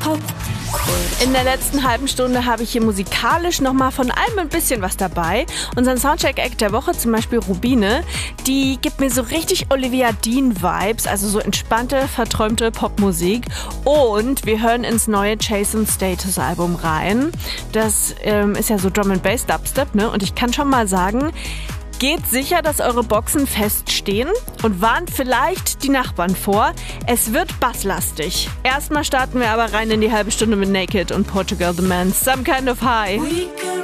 In der letzten halben Stunde habe ich hier musikalisch nochmal von allem ein bisschen was dabei. Unseren Soundcheck-Act der Woche, zum Beispiel Rubine, die gibt mir so richtig Olivia Dean-Vibes, also so entspannte, verträumte Popmusik. Und wir hören ins neue Jason Status-Album rein. Das ist ja so Drum and Bass Dubstep, ne? Und ich kann schon mal sagen, geht sicher, dass eure Boxen feststehen und warnt vielleicht die Nachbarn vor. Es wird basslastig. Erstmal starten wir aber rein in die halbe Stunde mit Naked und Portugal the Man. Some Kind of High.